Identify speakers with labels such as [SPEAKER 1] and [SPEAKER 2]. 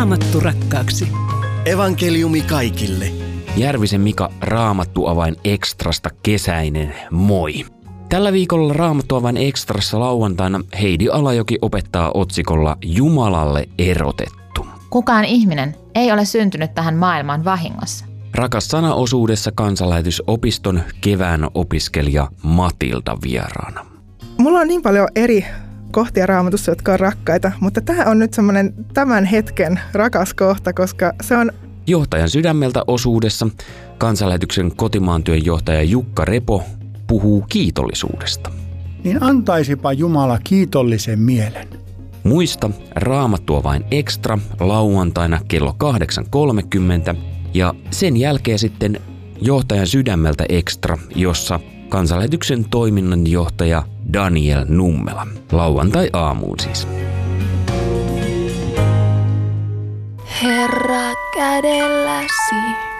[SPEAKER 1] Raamattu rakkaaksi.
[SPEAKER 2] Evankeliumi kaikille.
[SPEAKER 3] Järvisen Mika Raamattuavain Ekstrasta kesäinen moi. Tällä viikolla Raamattuavain Ekstrassa lauantaina Heidi Alajoki opettaa otsikolla Jumalalle erotettu.
[SPEAKER 4] Kukaan ihminen ei ole syntynyt tähän maailmaan vahingossa.
[SPEAKER 3] Rakas sana-osuudessa Kansanlähetysopiston kevään opiskelija Matilda vieraana.
[SPEAKER 5] Mulla on niin paljon eri kohtia Raamatussa, jotka on rakkaita, mutta tämä on nyt semmoinen tämän hetken rakas kohta, koska se on
[SPEAKER 3] Johtajan sydämeltä osuudessa Kansanlähetyksen kotimaantyön johtaja Jukka Repo puhuu kiitollisuudesta.
[SPEAKER 6] Niin antaisipa Jumala kiitollisen mielen.
[SPEAKER 3] Muista Raamattuavain Ekstra lauantaina kello 8.30 ja sen jälkeen sitten Johtajan sydämeltä Ekstra, jossa Kansanlähetyksen toiminnanjohtaja Daniel Nummela. Lauantai-aamuun siis.
[SPEAKER 7] Herra kädelläsi.